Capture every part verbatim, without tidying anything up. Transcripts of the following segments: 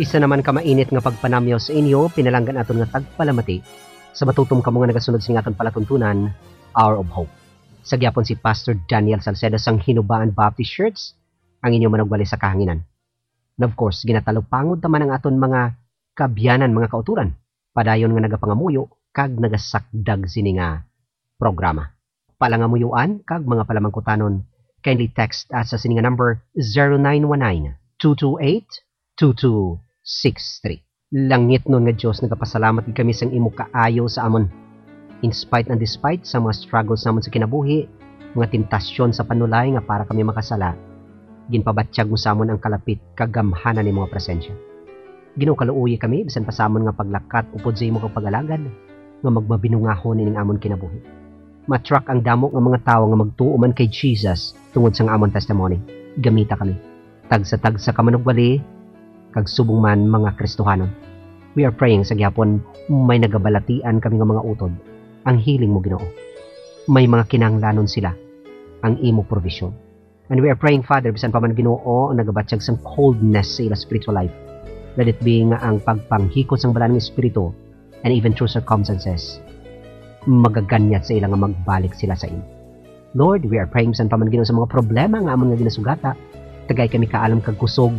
Isa naman ka mainit nga pagpanamyaw sa inyo, pinalanggan aton nga tagpalamati, sa matutom ka mga nagasunod sa aton palatuntunan, Hour of Hope. Sa gyapon si Pastor Daniel Salcedo sang Hinubaan Baptist Church, ang inyo managwali sa kahanginan. And of course, ginatalupangod taman ang aton mga kabyanan, mga kauturan, padayon nga nagapangamuyo, kag nagasakdag sini nga programa. Palangamuyuan, kag mga palamangkutanon, kindly text us sa sini nga number zero nine one nine, two two eight, two two six three. Langit nun nga Diyos, nagapasalamat kami sang imo kaayo sa amon. In spite and despite sa mga struggles namon sa kinabuhi, mga tentasyon sa panulay nga para kami makasala, ginpabatsyag mo sa amon ang kalapit kagamhanan ni mga presensya. Ginoo kaluoy kami, bisan pa sa amon nga paglakat upod sa imo kang pag-alagad, nga magmabinungahon ining amon kinabuhi. Matrak ang damo nga mga tawo nga magtuo man kay Jesus tungod sa amon testimony. Gamita kami. Tagsa-tagsa ka manugwali, kag subong man mga Kristohanon. We are praying sa gyapon may nagabalatian kami nga mga utod, ang healing mo Ginoo. May mga kinahanglanon sila, ang imo provision. And we are praying, Father, bisan pa man Ginoo ang nagabatsyag sang coldness sa ila spiritual life. Let it be nga ang pagpanghikot sang balang espiritu and even through circumstances, magaganyat sa ila nga magbalik sila sa imo. Lord, we are praying bisan pa man Ginoo sa mga problema nga amon nga ginasugata, tagay kami kaalam kag kusog,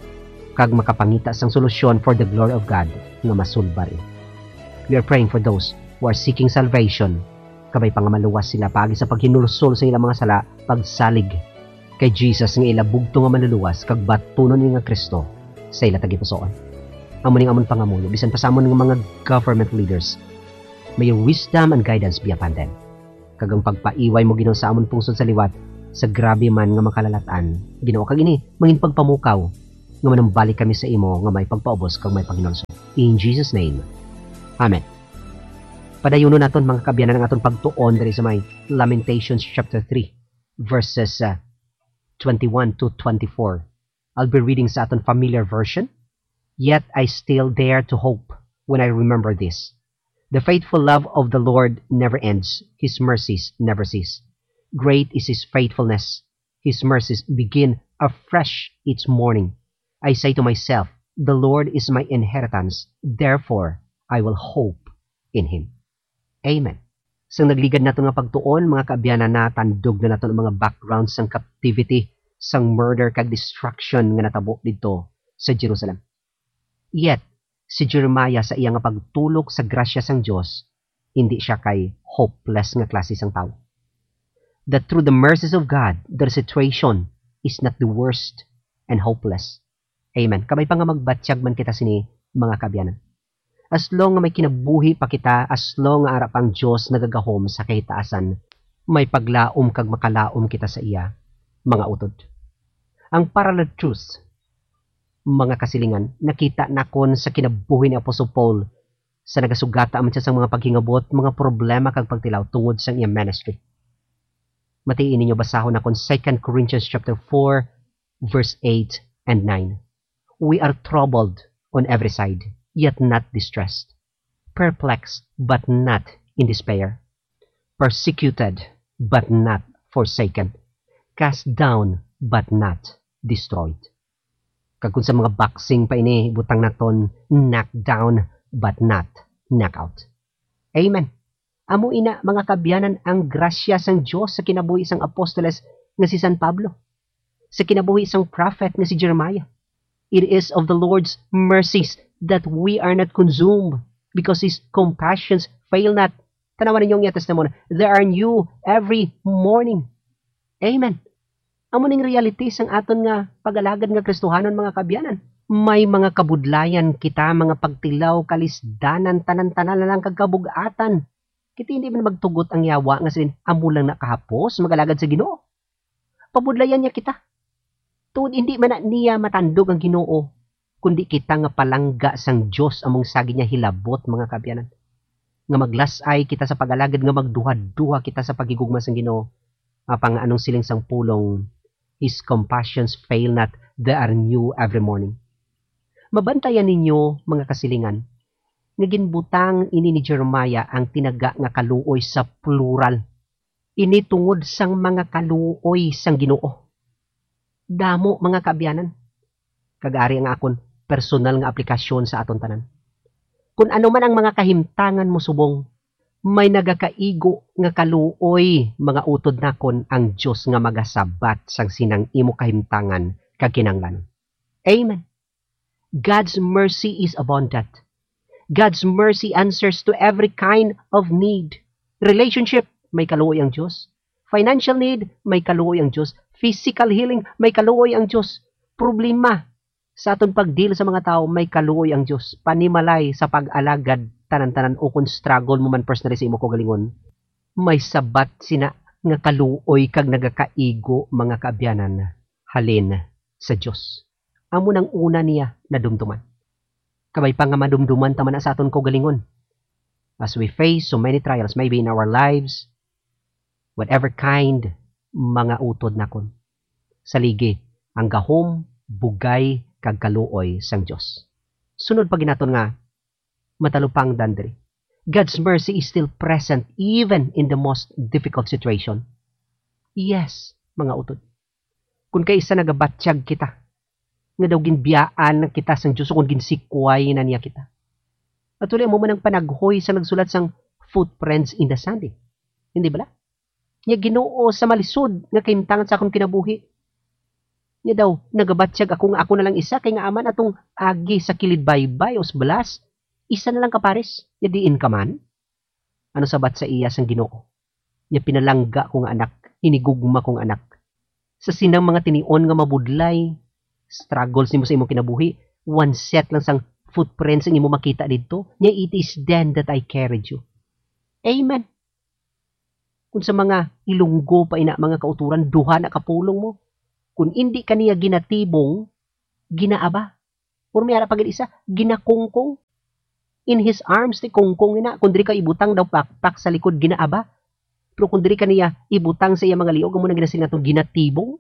kag makapangita sang solusyon for the glory of God nga masulbar. We are praying for those who are seeking salvation, kabay pangamaluwas sila paagi sa paghinulsol sa ilang mga sala, pagsalig kay Jesus nga ila bugto nga manluluwas kag batunon ni nga Kristo sa ila tagipusoon. Amo ning amon pangamuyo bisan pa sa amon nga mga government leaders, may wisdom and guidance be upon them. Kag ang pagpaiway mo Ginoo sa amon pungsod sa liwat, sa grabe man nga makalalatan, Ginoo kag ini mangin pagpamukaw nga manambalik kami sa imo nga may pagpaubos kag may paginulso. In Jesus name, Amen. Padayunon naton mga kabyanan ang aton pagtuon diri sa may Lamentations chapter three verses uh, twenty-one to twenty-four. I'll be reading sa aton familiar version. Yet I still dare to hope when I remember this. The faithful love of the Lord never ends. His mercies never cease. Great is His faithfulness. His mercies begin afresh each morning. I say to myself, the Lord is my inheritance, therefore I will hope in Him. Amen. Sang nagligad nato nga pagtuon, mga kaabyanan na tandog na nato ng mga backgrounds sang captivity, sang murder kag destruction nga natabo dito sa Jerusalem. Yet, si Jeremiah sa iya nga pagtulok sa grasya sang Dios, hindi siya kay hopeless nga klase sang tao. That through the mercies of God, their situation is not the worst and hopeless. Amen. Kamay pa nga magbatsyag man kita sini, mga kabyanan. As long nga may kinabuhi pa kita, as long nga arap ang Diyos nagagahom sa kahitaasan, may paglaom kag makalaom kita sa iya, mga utod. Ang parallel truth, mga kasilingan, nakita nakon sa kinabuhi ni Apostle Paul sa nagasugata man siya sa mga paghingabot, mga problema kag pagtilaw tungod sa iyang ministry. Matiin ninyo basahon nakon Second Corinthians chapter four verse eight and nine. We are troubled on every side, yet not distressed, perplexed, but not in despair, persecuted, but not forsaken, cast down, but not destroyed. Kag kung sa mga boxing pa ini, butang naton, knock down, but not knock out. Amen. Amo ina, mga kabyanan, ang grasya sang Diyos sa kinabuhi sang apostoles nga si San Pablo, sa kinabuhi sang prophet nga si Jeremiah. It is of the Lord's mercies that we are not consumed, because His compassions fail not. Tanawan ninyong iya testimony. They are new every morning. Amen. Amo ning reality sang aton nga pag-alagad nga Kristohanon, mga kabyanan. May mga kabudlayan kita, mga pagtilaw, kalisdanan, tanan-tanan na lang kagkabugatan. Kita hindi man magtugot ang yawa nga silin, amo lang nakahapos, mag-alagad sa Ginoo. Pabudlayan niya kita. Tuod hindi man na niya matandog ang Ginoo, kundi kita nga palangga sang Dios among sagi niya hilabot, mga kabyanan. Nga maglasay kita sa pag-alagad, nga magduha-duha kita sa pagigugma sang Ginoo. Apang anong siling sang pulong, His compassions fail not, they are new every morning. Mabantayan ninyo, mga kasilingan, nga ginbutang ini ni Jeremiah ang tinaga nga kaluoy sa plural. Ini tungod sang mga kaluoy sang Ginoo. Damo, mga kabyanan. Kagari ang akon, personal nga aplikasyon sa aton tanan. Kung ano man ang mga kahimtangan mo subong, may nagakaigo nga kaluoy mga utod nakon ang Dios nga magasabat sang sinang imo kahimtangan kag kinahanglan. Amen. God's mercy is abundant. God's mercy answers to every kind of need. Relationship, may kaluoy ang Diyos. Financial need, may kaluoy ang Diyos. Physical healing, may kaluoy ang Diyos. Problema sa aton pagdeal sa mga tao, may kaluoy ang Diyos. Panimalay sa pag-alagad, tanan-tanan o kung struggle mo man personally sa imo kagalingon, may sabat sina nga kaluoy kag nagakaigo mga kaabyanan halin sa Diyos. Amo nang una niya na dumduman. Kabay pa nga madumduman taman na sa aton kagalingon. As we face so many trials, maybe in our lives, whatever kind, mga utod nakon. Saligi, ang gahom, bugay, kag kaluoy sang Diyos. Sunod pa ginaton nga, matalupang dandri. God's mercy is still present even in the most difficult situation. Yes, mga utod. Kung kaisa nagabatsyag kita, nga daw ginbiyaan kita sang Diyos o kung ginsikway na niya kita. At tuloy mo man ang panaghoy sa nagsulat sang footprints in the sand. Hindi ba? Niya Ginoo sa malisod nga kahimtangan sa akong kinabuhi. Niya daw, nagabatsyag ako nga ako na lang isa kay nga aman atong agi sa kilid baybay o balas. Isa na lang kapares. Niya diin ka man. Ano sabat sa iya sang Ginoo? Niya pinalangga kong anak, hinigugma kong anak. Sa sinang mga tinion nga mabudlay, struggles nimo sa imong kinabuhi, one set lang sang footprints ang imo makita dito, niya it is then that I carried you. Amen. Kung sa mga ilunggo pa ina mga kauturan, duha na kapulong mo. Kung hindi kaniya ginatibong, ginaaba. Or may ara pagil isa, ginakongkong. In his arms, ti kongkong ina. Kung diri ka ibutang daw pakpak sa likod, ginaaba. Pero kung diri kaniya ibutang sa iya mga liog, amo na ginasin nga itong ginatibong.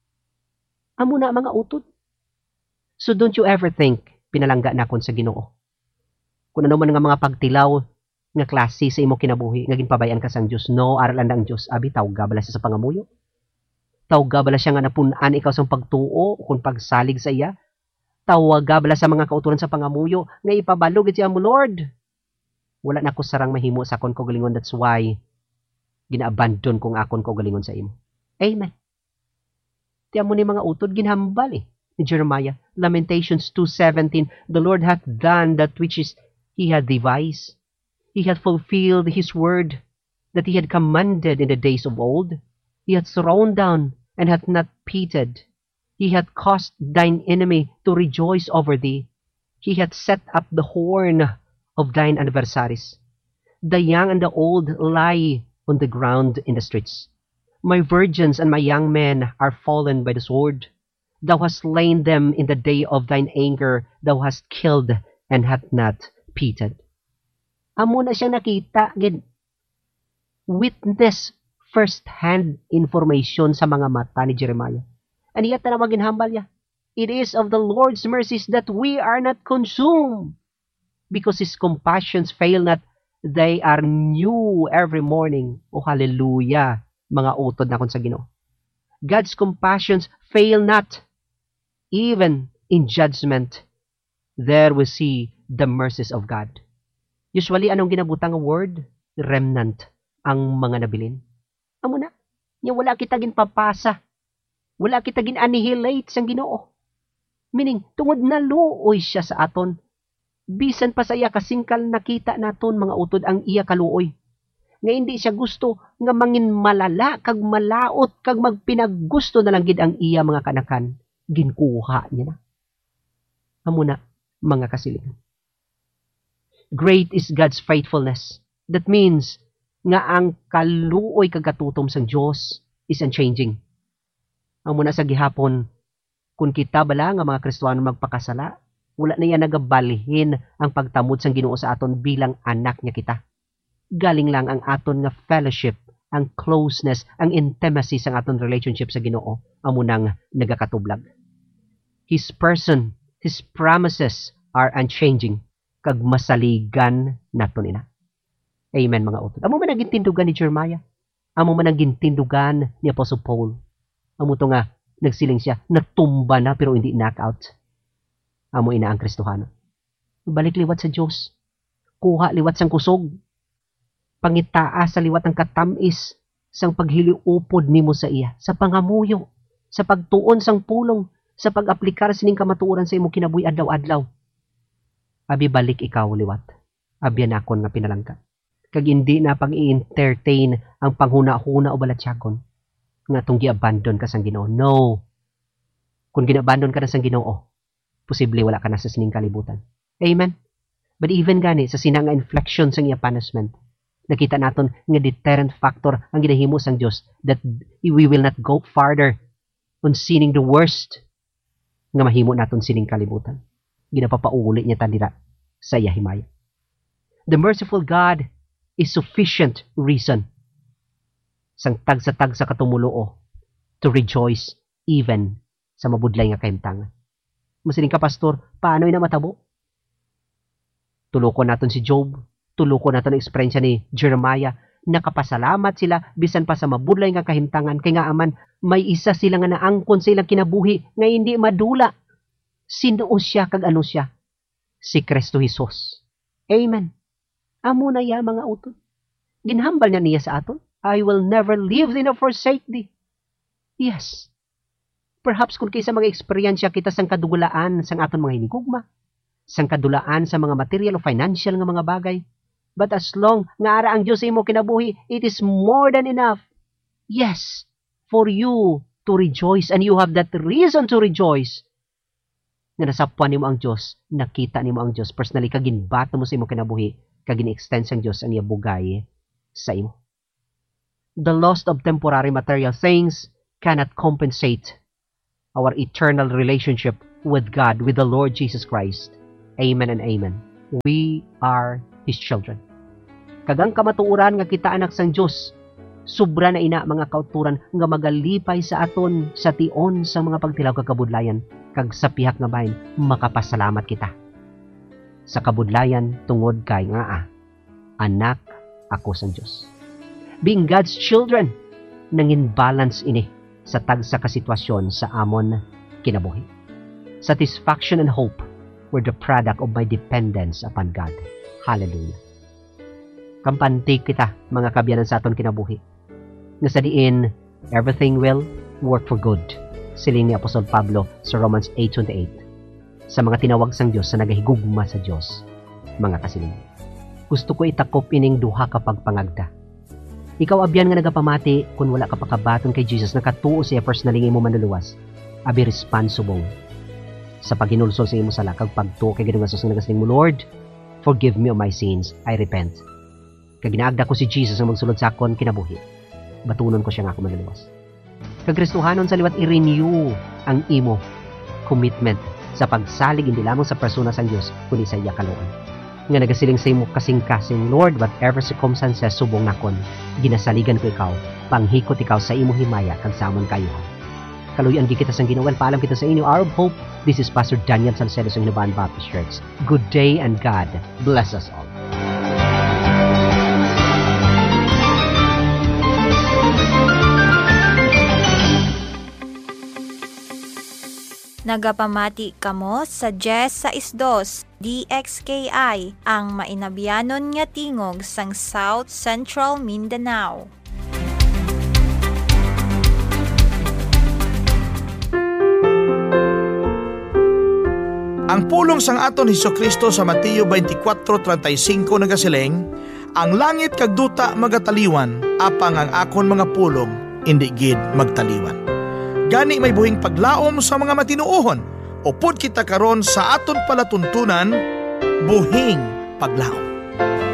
Amo na mga utod. So don't you ever think, pinalangga na kon sa Ginoo. Kung ano man nga mga pagtilaw nga klase sa imo kinabuhi, nga ginpabayan ka sang Dios. No, aralan ang Dios. Abi, tawga bala siya sa pangamuyo. Tawga bala siya nga napunan ikaw sa pagtuo, kung pagsalig sa iya. Tawaga bala sa mga kauturan sa pangamuyo, nga ipabalog siya mo, Lord. Wala na ko sarang mahimo sa akon kagalingon. That's why, gina-abandon kong akon kagalingon sa imo. Amen. Tiyan mo ni mga utod, ginhambal eh. Ni Jeremiah, Lamentations two seventeen, the Lord hath done that which is he had devised. He hath fulfilled his word that he had commanded in the days of old. He hath thrown down and hath not pitied. He hath caused thine enemy to rejoice over thee. He hath set up the horn of thine adversaries. The young and the old lie on the ground in the streets. My virgins and my young men are fallen by the sword. Thou hast slain them in the day of thine anger. Thou hast killed and hath not pitied. Amo na siyang nakita, gid. Witness first-hand information sa mga mata ni Jeremiah. And yet, na maginhambal niya. It is of the Lord's mercies that we are not consumed, because His compassions fail not. They are new every morning. Oh, hallelujah, mga utod na kon sa Ginoo. God's compassions fail not. Even in judgment, there we see the mercies of God. Usually, anong ginabutang ng word? Remnant ang mga nabilin. Amo na, niya wala kita ginpapasa. Wala kita gin-annihilate sang Ginoo. Meaning, tungod na luoy siya sa aton. Bisan pa sa iya kasingkal nakita naton mga utod ang iya kaluoy. Nga hindi siya gusto nga mangin malala, kag malaot, kag magpinaggusto na lang gid ang iya mga kanakan. Ginkuha niya na. Amo na, mga kasilingan. Great is God's faithfulness. That means, nga ang kaluoy kagatutom sang Diyos is unchanging. Amo na sa gihapon, kung kita bala nga mga Kristiyano magpakasala, wala na yan nagabalhin ang pagtamod sang Ginoo sa aton bilang anak niya kita. Galing lang ang aton nga fellowship, ang closeness, ang intimacy sa aton relationship sa Ginoo, amo nang nagakatublag. His person, His promises are unchanging, kag masaligan naton ina. Amen mga utod. Amo man ang gintindugan ni Jeremiah. Amo man ang gintindugan ni Apostle Paul. Amo to nga, nagsiling siya, natumba na pero hindi knockout. amo ina ang Kristohano. Balik liwat sa Dios. Kuha liwat sang kusog. Pangitaa sa liwat ang katamis sang paghiliupod nimo sa iya, sa pangamuyo, sa pagtuon sang pulong, sa pag-aplikar sining kamatuoran sa imo kinabuhi adlaw-adlaw. Abi balik ikaw liwat. Abyan akon nga pinalangka. Kag hindi na pag-i-entertain ang panghuna-huna o balatsakon nga tong gi-abandon ka sang Ginoo. No. Kung gina-abandon ka na sang Ginoo, posible wala ka na sa sining kalibutan. Amen. But even gani sa sinang nga inflection sang iya punishment, nakita naton nga deterrent factor ang ginahimo sang Dios that we will not go farther on sinning the worst nga mahimo naton sining kalibutan. Ginapapauli niya ta dira sa iya himaya. The merciful God is sufficient reason sang tag sa tag sa katumuloo to rejoice even sa mabudlay nga kahimtangan. Masining ka, pastor, paano ina matabo? Tulukon naton si Job, tulukon naton ang eksperyensya ni Jeremiah, nakapasalamat sila bisan pa sa mabudlay nga kahimtangan kay nga aman may isa sila nga naangkon sa ilang kinabuhi nga hindi madula. Sino siya kag ano siya? Si Kristo Jesus. Amen. Amo na ya mga utod. Ginhambal niya niya sa aton. I will never leave thee nor forsake thee. Yes. Perhaps kung kaysa mga eksperyensya kita sang kadugulaan sang aton mga hinigugma, sang kadulaan sa mga material o financial nga mga bagay. But as long nga ara ang Diyos sa imo kinabuhi, it is more than enough. Yes, for you to rejoice, and you have that reason to rejoice. Nga nasapuan nimo ang Diyos, nakita nimo ang Diyos, personally kaginbato mo sa imo kinabuhi, kagin-extend sang Diyos ang iya bugay sa imo. The loss of temporary material things cannot compensate our eternal relationship with God, with the Lord Jesus Christ. Amen and amen. We are His children. Kagang kamatuuran nga kita anak sang Diyos, sobra na ina mga kauturan nga magalipay sa aton sa tion sa mga pagtilaw kakabudlayan, kag sa pihak nga bahin, makapasalamat kita. Sa kabudlayan, tungod kay nga ah, anak ako sang Diyos. Being God's children, nangin balance ini sa tagsa ka sitwasyon sa amon kinabuhi. Satisfaction and hope were the product of my dependence upon God. Hallelujah. Kampantig kita, mga kabyanan sa aton kinabuhi. Nga sa diin, everything will work for good. Siling ni Apostol Pablo sa Romans eight twenty-eight. Sa mga tinawag sang Diyos sa nagahigugma sa Diyos, mga kasiling. Gusto ko itakop ining duha ka pagpangagda. Ikaw abyan nga nagapamati kung wala ka pakabaton kay Jesus, nakatuo siya personally nga imo manluluwas. Abi responsible sa paginulsol sa imo sala kag pagtuo kay Ginoong Hesus nga nagasiling mo, Lord, forgive me of my sins, I repent. Kag ginaagda ko si Jesus nga magsulod sa akon kinabuhi. Batunon ko siya nga ako manluluwas. Kag Kristohanon sa liwat i-renew ang imo commitment sa pagsalig hindi lamang sa persona sang Dios kundi sa iya kaluoy. Nga nagasiling sa imo kasing-kasing, Lord, whatever circumstances subong nakon, ginasaligan ko ikaw, panghikot ikaw sa imo himaya kag sa amon kayuhan. Kaluyan gi kita sang Ginoo, paalam kita sa inyo, Hour of Hope. This is Pastor Daniel Salcedo sa Hinubaan Baptist Church. Good day and God bless us all. Nagapamati kamo sa Jess sa Isdos, D X K I, ang mainabiyanon nga tingog sang South Central Mindanao. Ang pulong sang aton Hesukristo sa Mateo twenty-four thirty-five nagasiling, ang langit kag duta magataliwan, apang ang akon mga pulong indi gid magtaliwan. Gani may buhing paglaom sa mga matinuohon, upod kita karon sa aton palatuntunan, buhing paglaom.